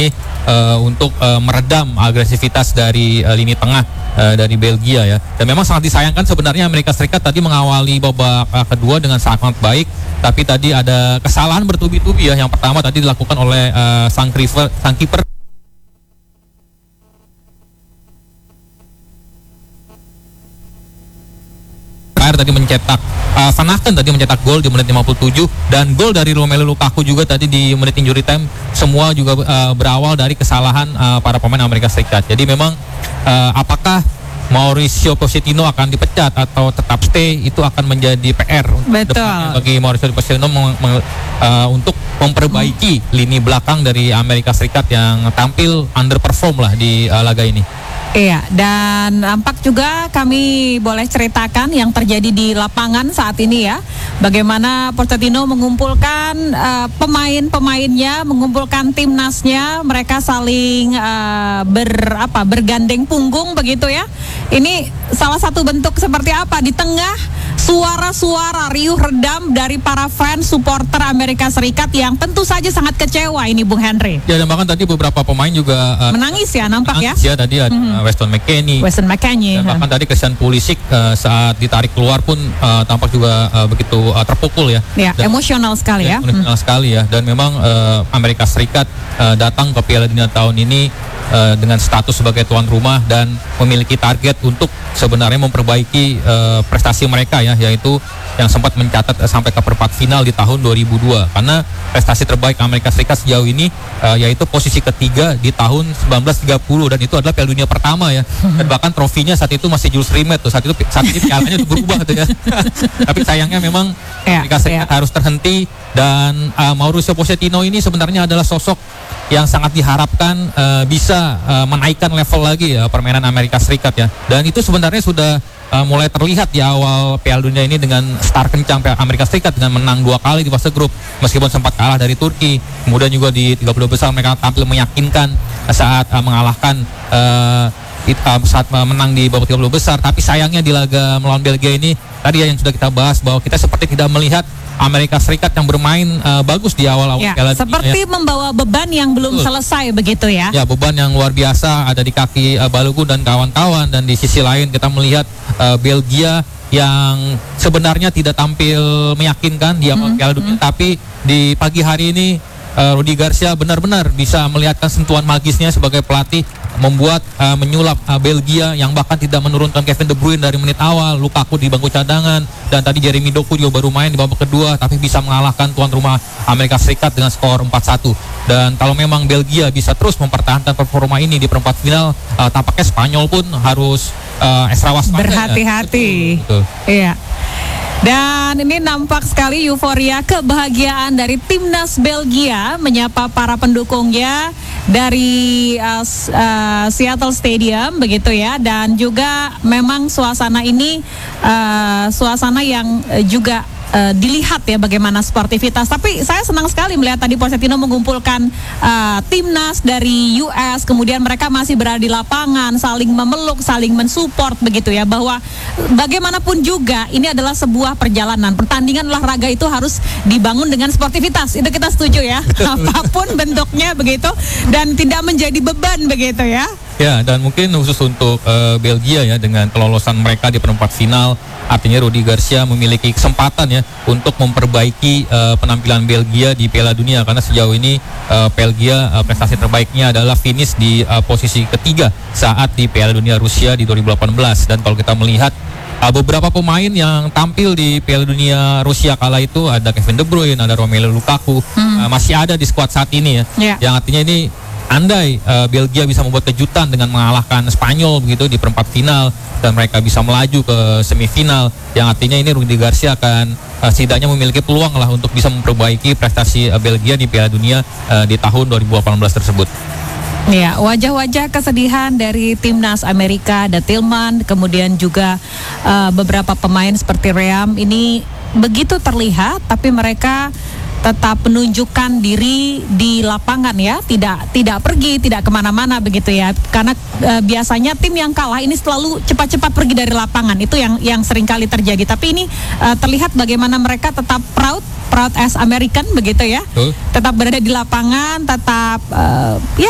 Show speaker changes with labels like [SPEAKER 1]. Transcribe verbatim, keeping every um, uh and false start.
[SPEAKER 1] uh, untuk uh, meredam agresivitas dari uh, lini tengah uh, dari Belgia ya. Dan memang sangat disayangkan sebenarnya Amerika Serikat tadi mengawali babak uh, kedua dengan sangat baik, tapi tadi ada kesalahan bertubi-tubi ya. Yang pertama tadi dilakukan oleh uh, sang kiper, sang kiper tadi mencetak uh, Van Aken tadi mencetak gol di menit lima puluh tujuh, dan gol dari Romelu Lukaku juga tadi di menit injury time, semua juga uh, berawal dari kesalahan uh, para pemain Amerika Serikat. Jadi memang uh, apakah Mauricio Pochettino akan dipecat atau tetap stay, itu akan menjadi P R bagi Mauricio Pochettino meng, meng, uh, untuk memperbaiki lini belakang dari Amerika Serikat yang tampil underperform lah di uh, laga ini.
[SPEAKER 2] Iya, dan nampak juga kami boleh ceritakan yang terjadi di lapangan saat ini ya. Bagaimana Pochettino mengumpulkan uh, pemain-pemainnya, mengumpulkan timnasnya, mereka saling uh, ber apa bergandeng punggung begitu ya. Ini salah satu bentuk seperti apa di tengah suara-suara riuh redam dari para fans supporter Amerika Serikat yang tentu saja sangat kecewa ini, Bung Henry.
[SPEAKER 1] Ya, dan bahkan tadi beberapa pemain juga uh,
[SPEAKER 2] menangis ya, nampak
[SPEAKER 1] menangis ya. Ya tadi ada mm-hmm. Weston McKennie.
[SPEAKER 2] Weston McKennie.
[SPEAKER 1] Dan bahkan tadi Christian Pulisic uh, saat ditarik keluar pun uh, tampak juga uh, begitu uh, terpukul ya.
[SPEAKER 2] Ya, dan, emosional sekali ya.
[SPEAKER 1] Emosional hmm. sekali ya. Dan memang uh, Amerika Serikat uh, datang ke Piala Dunia tahun ini uh, dengan status sebagai tuan rumah dan memiliki target untuk sebenarnya memperbaiki uh, prestasi mereka ya, yaitu yang sempat mencatat uh, sampai ke perempat final di tahun dua ribu dua, karena prestasi terbaik Amerika Serikat sejauh ini uh, yaitu posisi ketiga di tahun seribu sembilan ratus tiga puluh, dan itu adalah Piala Dunia pertama ya. Dan bahkan trofinya saat itu masih Jules Rimet tuh, saat itu saat ini pialanya udah berubah tuh ya. Tapi sayangnya memang Amerika Serikat ya. harus terhenti, dan uh, Mauricio Pochettino ini sebenarnya adalah sosok yang sangat diharapkan uh, bisa uh, menaikkan level lagi ya permainan Amerika Serikat ya. Dan itu sebenarnya sudah uh, mulai terlihat di awal Piala Dunia ini dengan star kencang Amerika Serikat dengan menang dua kali di fase grup meskipun sempat kalah dari Turki. Kemudian juga di tiga puluh besar mereka tampil meyakinkan saat uh, mengalahkan uh, it, uh, saat uh, menang di babak tiga puluh besar. Tapi sayangnya di laga melawan Belgia ini tadi ya yang sudah kita bahas, bahwa kita seperti tidak melihat Amerika Serikat yang bermain uh, bagus di awal-awal
[SPEAKER 2] ya,
[SPEAKER 1] Piala Dunia.
[SPEAKER 2] Seperti ya. membawa beban yang belum Betul. selesai begitu ya.
[SPEAKER 1] Ya, beban yang luar biasa ada di kaki uh, Balogun dan kawan-kawan, dan di sisi lain kita melihat uh, Belgia yang sebenarnya tidak tampil meyakinkan di awal mm-hmm. Piala Dunia, tapi di pagi hari ini uh, Rudi Garcia benar-benar bisa melihatkan sentuhan magisnya sebagai pelatih, membuat uh, menyulap uh, Belgia yang bahkan tidak menurunkan Kevin De Bruyne dari menit awal, Lukaku di bangku cadangan, dan tadi Jeremy Doku juga baru main di babak kedua, tapi bisa mengalahkan tuan rumah Amerika Serikat dengan skor empat satu. Dan kalau memang Belgia bisa terus mempertahankan performa ini di perempat final, uh, tampaknya Spanyol pun harus uh, extra waspada.
[SPEAKER 2] Berhati-hati.
[SPEAKER 1] Ya. Betul, betul.
[SPEAKER 2] Iya. Dan ini nampak sekali euforia kebahagiaan dari timnas Belgia menyapa para pendukungnya dari uh, uh, Seattle Stadium begitu ya, dan juga memang suasana ini uh, suasana yang uh, juga Uh, dilihat ya bagaimana sportivitas. Tapi saya senang sekali melihat tadi Pochettino mengumpulkan uh, timnas dari U S, kemudian mereka masih berada di lapangan, saling memeluk, saling mensupport begitu ya, bahwa bagaimanapun juga ini adalah sebuah perjalanan. Pertandingan olahraga itu harus dibangun dengan sportivitas, itu kita setuju ya. Apapun bentuknya begitu, dan tidak menjadi beban begitu ya.
[SPEAKER 1] Ya, dan mungkin khusus untuk uh, Belgia ya, dengan kelolosan mereka di perempat final, artinya Rudi Garcia memiliki kesempatan ya untuk memperbaiki uh, penampilan Belgia di Piala Dunia, karena sejauh ini uh, Belgia uh, prestasi terbaiknya adalah finish di uh, posisi ketiga saat di Piala Dunia Rusia di dua ribu delapan belas. Dan kalau kita melihat uh, beberapa pemain yang tampil di Piala Dunia Rusia kala itu, ada Kevin De Bruyne, ada Romelu Lukaku, hmm. uh, masih ada di skuad saat ini ya, yeah. yang artinya ini andai uh, Belgia bisa membuat kejutan dengan mengalahkan Spanyol begitu di perempat final, dan mereka bisa melaju ke semifinal, yang artinya ini Rudi Garcia akan uh, setidaknya memiliki peluang lah untuk bisa memperbaiki prestasi uh, Belgia di Piala Dunia uh, di tahun dua ribu delapan belas tersebut.
[SPEAKER 2] Ya, wajah-wajah kesedihan dari timnas Amerika, ada Tillman, kemudian juga uh, beberapa pemain seperti Ream ini begitu terlihat, tapi mereka tetap menunjukkan diri di lapangan ya, tidak tidak pergi, tidak kemana-mana begitu ya, karena e, biasanya tim yang kalah ini selalu cepat-cepat pergi dari lapangan, itu yang yang sering kali terjadi. Tapi ini e, terlihat bagaimana mereka tetap proud proud as American begitu ya, uh. tetap berada di lapangan, tetap e, ya